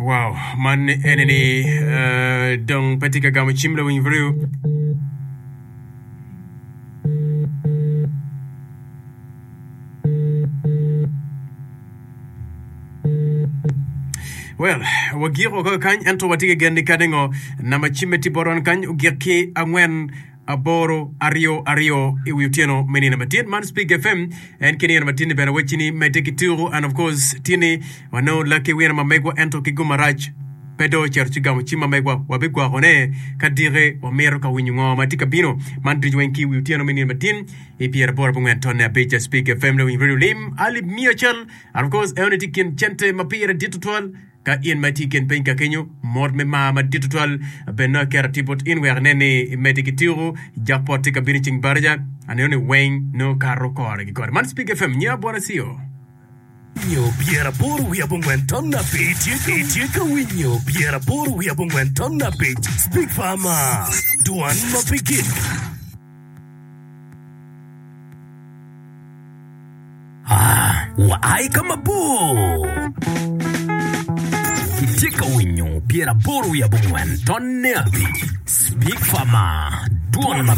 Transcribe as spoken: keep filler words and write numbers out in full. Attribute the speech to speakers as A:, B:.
A: Wow, man enemy uh, dong patika gama chimla wing vrew. Well, wagiro ko kany ento watige gendi kadengo na machimeti boron kany ugirki angwen aboro ario ario iwiutieno menina matin man speak F M and kini matin bena wachini metekituru and of course tini wano laki wina mamegwa ento kigumaraj pedo cherchigamu chima megwa wabigwa hone kadire wa mero ka winyungo matika bino man trijwenki wiutieno menina matin ipiera bora bungen tonne beja speak F M lewin video lim ali miachal and of course eonetikin chente mapira ditutwal ka in matiken penka kenyo mod me mama ditutwal benna keratipot in wernene medikitiru japot ka biriching barja anone weng no karo kore gikor man speak F M nya bora sio
B: Winyo biera boru ya bongwenton na page Etie ka winyo biera boru ya bongwenton na page Speak Farmer Duan mapigin Ah, waay kama bo Tika winyo biera boru ya bongwenton na page Speak Farmer Duan